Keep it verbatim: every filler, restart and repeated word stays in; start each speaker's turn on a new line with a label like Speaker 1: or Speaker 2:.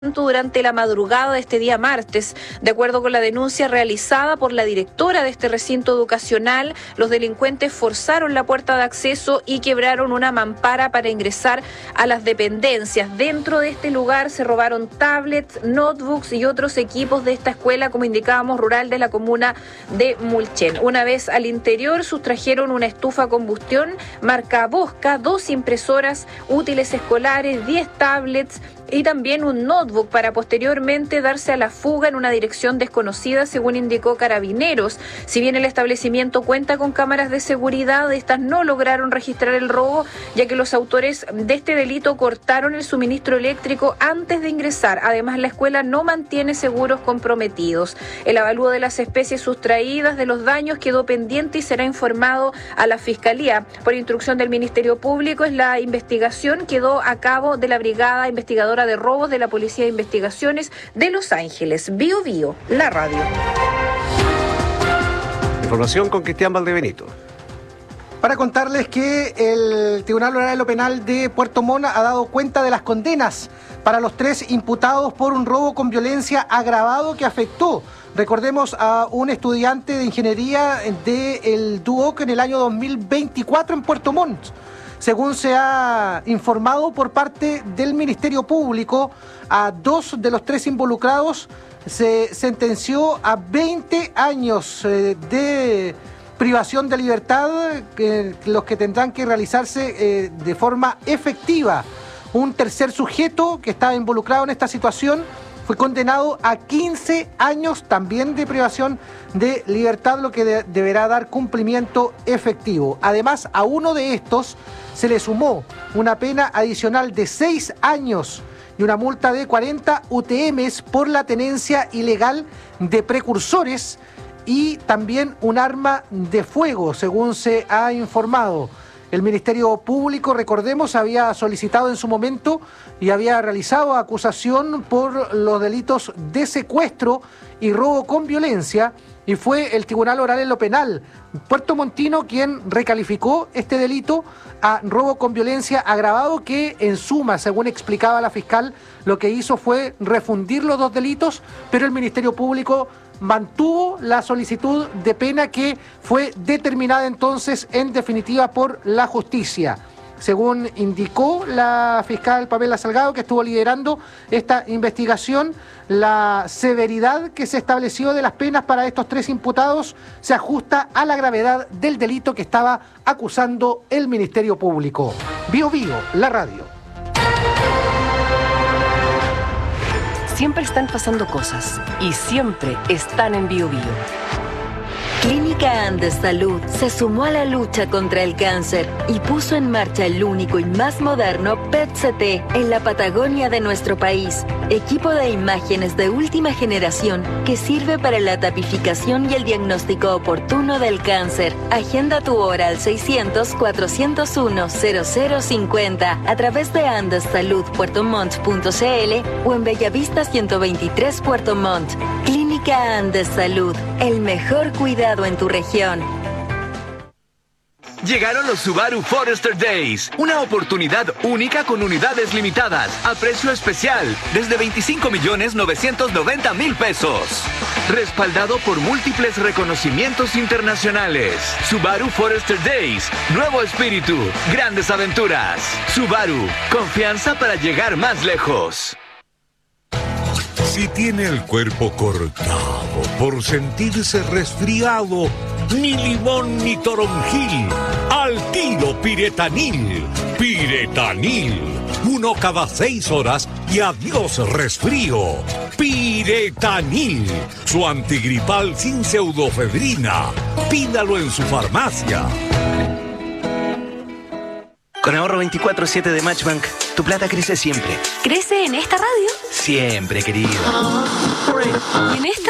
Speaker 1: durante la madrugada de este día martes. De acuerdo con la denuncia realizada por la directora de este recinto educacional, los delincuentes forzaron la puerta de acceso y quebraron una mampara para ingresar a las dependencias. Dentro de este lugar se robaron tablets, notebooks y otros equipos de esta escuela, como indicábamos, rural de la comuna de Mulchen. Una vez al interior, sustrajeron una estufa a combustión marca Bosca, dos impresoras, útiles escolares, diez tablets y también un notebook para posteriormente darse a la fuga en una dirección desconocida, según indicó Carabineros. Si bien el establecimiento cuenta con cámaras de seguridad, estas no lograron registrar el robo, ya que los autores de este delito cortaron el suministro eléctrico antes de ingresar. Además, la escuela no mantiene seguros comprometidos. El avalúo de las especies sustraídas de los daños quedó pendiente y será informado a la Fiscalía. Por instrucción del Ministerio Público, es la investigación quedó a cabo de la Brigada Investigadora de Robos de la Policía de Investigaciones de Los Ángeles. Bio Bio, la radio.
Speaker 2: Información con Cristian Valdebenito.
Speaker 3: Para contarles que el Tribunal Oral de lo Penal de Puerto Montt ha dado cuenta de las condenas para los tres imputados por un robo con violencia agravado que afectó, recordemos, a un estudiante de ingeniería del DUOC en el año dos mil veinticuatro en Puerto Montt. Según se ha informado por parte del Ministerio Público, a dos de los tres involucrados se sentenció a veinte años eh, de privación de libertad, eh, los que tendrán que realizarse eh, de forma efectiva. Un tercer sujeto que estaba involucrado en esta situación fue condenado a quince años también de privación de libertad, lo que de- deberá dar cumplimiento efectivo. Además, a uno de estos se le sumó una pena adicional de seis años y una multa de cuarenta U T Ms por la tenencia ilegal de precursores y también un arma de fuego, según se ha informado. El Ministerio Público, recordemos, había solicitado en su momento y había realizado acusación por los delitos de secuestro y robo con violencia, y fue el Tribunal Oral en lo Penal puertomontino quien recalificó este delito a robo con violencia agravado, que en suma, según explicaba la fiscal, lo que hizo fue refundir los dos delitos, pero el Ministerio Público mantuvo la solicitud de pena que fue determinada entonces en definitiva por la justicia. Según indicó la fiscal Pamela Salgado, que estuvo liderando esta investigación, la severidad que se estableció de las penas para estos tres imputados se ajusta a la gravedad del delito que estaba acusando el Ministerio Público. Bio Bio, la radio.
Speaker 4: Siempre están pasando cosas y siempre están en Bio Bio.
Speaker 5: Clínica Andes Salud se sumó a la lucha contra el cáncer y puso en marcha el único y más moderno P E T C T en la Patagonia de nuestro país. Equipo de imágenes de última generación que sirve para la tipificación y el diagnóstico oportuno del cáncer. Agenda tu hora al seiscientos, cuatrocientos uno, cero cero cincuenta a través de andes salud puerto montt punto c l o en Bellavista ciento veintitrés Puerto Montt. Clínica Andes Salud, el mejor cuidado en tu región.
Speaker 6: Llegaron los Subaru Forester Days, una oportunidad única con unidades limitadas, a precio especial, desde veinticinco millones novecientos noventa mil pesos. Respaldado por múltiples reconocimientos internacionales. Subaru Forester Days, nuevo espíritu, grandes aventuras. Subaru, confianza para llegar más lejos.
Speaker 7: Si tiene el cuerpo cortado por sentirse resfriado, ni limón ni toronjil, al tiro Piretanil. Piretanil, uno cada seis horas y adiós resfrío. Piretanil, su antigripal sin pseudofedrina. Pídalo en su farmacia.
Speaker 8: Con ahorro veinticuatro siete de Matchbank, tu plata crece siempre.
Speaker 9: ¿Crece en esta radio?
Speaker 8: Siempre, querido.
Speaker 9: ¿Y en esta?